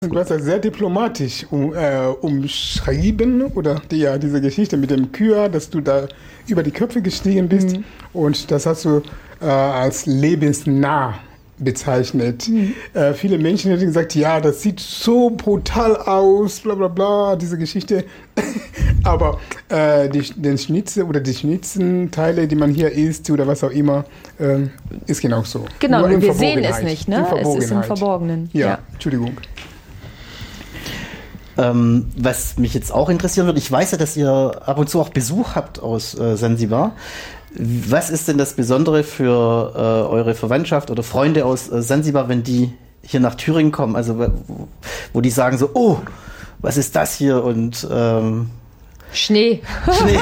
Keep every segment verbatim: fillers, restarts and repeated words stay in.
Du hast das sehr diplomatisch um, äh, umschrieben, oder die, ja, diese Geschichte mit dem Kühe, dass du da über die Köpfe gestiegen bist, mhm. und das hast du äh, als lebensnah bezeichnet. Mhm. Äh, viele Menschen hätten gesagt, ja, das sieht so brutal aus, bla bla bla, diese Geschichte. Aber äh, die, den Schnitzel oder die Schnitzenteile, die man hier isst oder was auch immer, äh, ist genau so. Genau, nur wir sehen es nicht, ne? Es ist im Verborgenen. Ja, ja. Entschuldigung. Ähm, was mich jetzt auch interessieren würde, ich weiß ja, dass ihr ab und zu auch Besuch habt aus äh, Sansibar. Was ist denn das Besondere für äh, eure Verwandtschaft oder Freunde aus äh, Sansibar, wenn die hier nach Thüringen kommen? Also wo, wo die sagen so, oh, was ist das hier? Und ähm, Schnee. Schnee.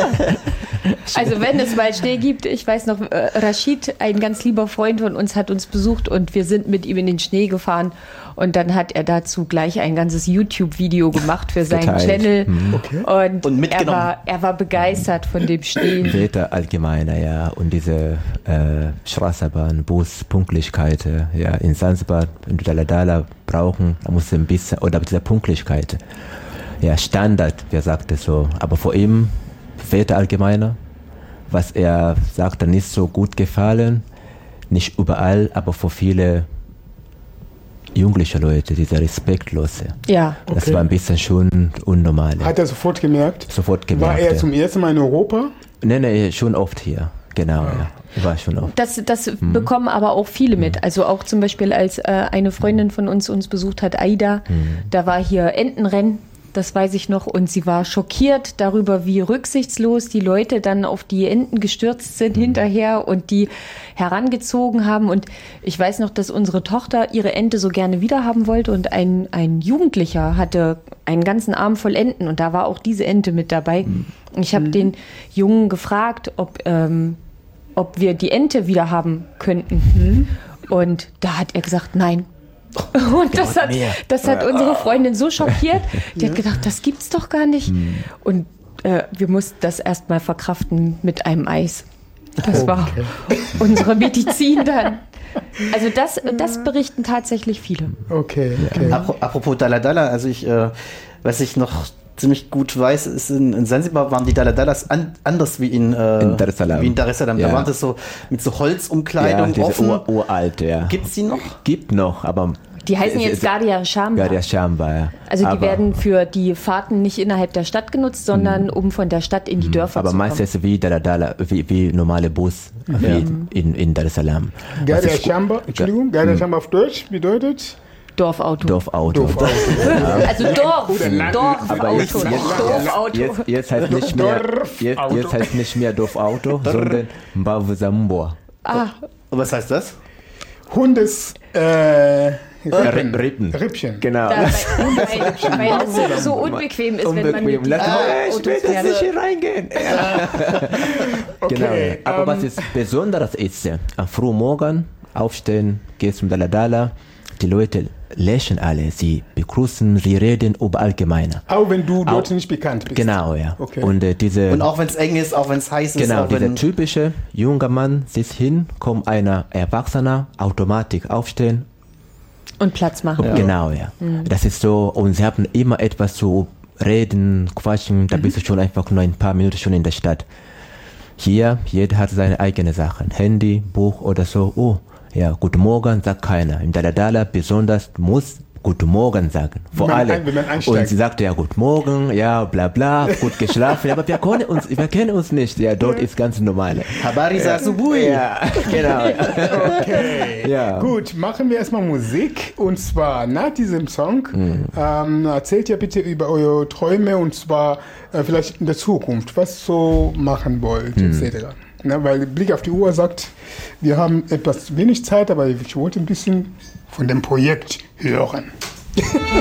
Also wenn es mal Schnee gibt, ich weiß noch, äh, Rashid, ein ganz lieber Freund von uns, hat uns besucht und wir sind mit ihm in den Schnee gefahren und dann hat er dazu gleich ein ganzes YouTube-Video gemacht für seinen Geteilt. Channel. Mhm. Okay. Und, und er, war, er war begeistert von dem Schnee. Wetter allgemeiner, ja, und diese äh, Straßenbahn, Bus, Pünktlichkeit, ja, in Sansibar, wenn du Daladala brauchen, da musst du ein bisschen, oder mit dieser Pünktlichkeit, ja, Standard, wer sagt es so, aber vor ihm Wetter allgemeiner, was er sagt, dann ist so gut gefallen, nicht überall, aber für viele jugendliche Leute, diese Respektlose. Ja. Okay. Das war ein bisschen schon unnormal. Hat er sofort gemerkt? Sofort gemerkt. War er zum ersten Mal in Europa? Nein, nein, schon oft hier. Genau, ja. ja. War schon oft. Das, das hm. bekommen aber auch viele mit. Also auch zum Beispiel, als äh, eine Freundin von uns uns besucht hat, Aida, hm. da war hier Entenrennen. Das weiß ich noch. Und sie war schockiert darüber, wie rücksichtslos die Leute dann auf die Enten gestürzt sind hinterher und die herangezogen haben. Und ich weiß noch, dass unsere Tochter ihre Ente so gerne wiederhaben wollte. Und ein, ein Jugendlicher hatte einen ganzen Arm voll Enten. Und da war auch diese Ente mit dabei. Und ich habe mhm. den Jungen gefragt, ob, ähm, ob wir die Ente wiederhaben könnten. Mhm. Und da hat er gesagt, nein. Und das hat, das hat unsere Freundin so schockiert, die hat gedacht, das gibt's doch gar nicht. Und äh, wir mussten das erstmal verkraften mit einem Eis. Das war okay. unsere Medizin dann. Also das, das berichten tatsächlich viele. Okay, okay. Apropos Daladala, also ich, äh, was ich noch ziemlich gut weiß, ist in, in Sansibar waren die Daladalas an, anders wie in, äh, in Dar es Salaam. Wie in Dar es Salaam. Ja. Da waren das so mit so Holzumkleidung ja, offen. Ur, uralte, ja. Gibt's die noch? Gibt noch, aber die heißen jetzt Gadia Shambar. Gadia Shambar, ja. Also die aber werden für die Fahrten nicht innerhalb der Stadt genutzt, sondern um von der Stadt in die Dörfer aber zu kommen. Aber meistens wie Daladala, wie, wie normale Bus ja. wie in, in Dar es Salaam. Gadia Shambar, Entschuldigung, Gadia Shambar auf Deutsch bedeutet? Dorfauto. Dorfauto. Dorfauto. Also Dorf. Dorfauto. Aber jetzt, jetzt, Dorfauto. Jetzt, jetzt heißt nicht mehr, jetzt, jetzt heißt nicht mehr Dorfauto, sondern Mbavuzambor. Ah. Und was heißt das? Hundes äh, Rippen. Rippen. Rippchen. Genau. Da, weil, weil es so unbequem ist, unbequem. wenn man mit Lass ah, ich will jetzt nicht hier reingehen. Ja. Okay, genau. Aber um, was ist Besonderes ist, am frühen Morgen aufstehen, gehst zum Daladala, die Leute lächeln alle, sie begrüßen, sie reden über Allgemeine. Auch wenn du dort auch, nicht bekannt bist. Genau, ja. Okay. Und, äh, diese, und auch wenn es eng ist, auch wenn es heiß ist. Genau, auch dieser wenn typische junge Mann sitzt hin, kommt einer Erwachsener, automatisch aufstehen. Und Platz machen. Ja. Genau, ja. Mhm. Das ist so, und sie haben immer etwas zu reden, quatschen, da mhm. bist du schon einfach nur ein paar Minuten schon in der Stadt. Hier, jeder hat seine eigenen Sachen, Handy, Buch oder so, oh, ja, guten Morgen sagt keiner. Im Daladala besonders muss guten Morgen sagen. Vor allem. Und sie sagte ja, guten Morgen, ja, bla bla, gut geschlafen. Aber wir kennen uns, wir kennen uns nicht. Ja, dort ist ganz normal. Habari ja. Subui. Ja, genau. Okay. Ja. Gut, machen wir erstmal Musik. Und zwar nach diesem Song mhm. ähm, erzählt ihr bitte über eure Träume und zwar äh, vielleicht in der Zukunft, was so machen wollt, mhm. et cetera. Na, weil Blick auf die Uhr sagt, wir haben etwas wenig Zeit, aber ich wollte ein bisschen von dem Projekt hören.